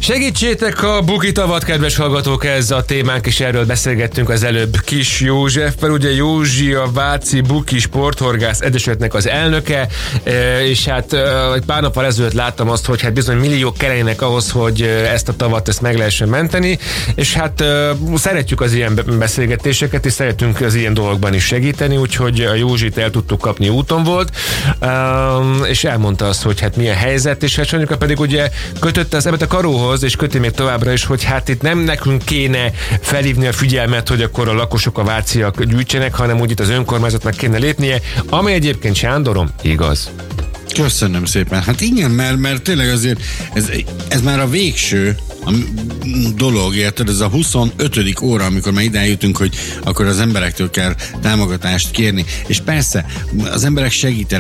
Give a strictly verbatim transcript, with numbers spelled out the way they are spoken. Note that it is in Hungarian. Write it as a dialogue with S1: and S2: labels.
S1: Segítsétek a bukitavat, kedves hallgatók, ez a témánk, és erről beszélgettünk az előbb Kis Józseffel. Ugye Józsi a Váci Buki Sporthorgász Egyesületnek az elnöke, és hát egy pár nappal ezelőtt láttam azt, hogy hát bizony milliók kellenének ahhoz, hogy ezt a tavat ezt meg lehessen menteni, és hát szeretjük az ilyen beszélgetéseket, és szeretünk az ilyen dolgokban is segíteni, úgyhogy a Józsit el tudtuk kapni, úton volt, és elmondta azt, hogy hát milyen helyzet, és hát Sanyuka pedig ugye kötötte az ebet a karóhoz, és köti még továbbra is, hogy hát itt nem nekünk kéne felhívni a figyelmet, hogy akkor a lakosok, a váciak gyűjtsenek, hanem úgy itt az önkormányzatnak kéne lépnie, ami egyébként, Sándorom, igaz.
S2: Köszönöm szépen. Hát igen, mert, mert tényleg azért ez, ez már a végső a dolog, érted? Ez a huszonötödik óra, amikor már ide eljutunk, hogy akkor az emberektől kell támogatást kérni. És persze, az emberek segítenek.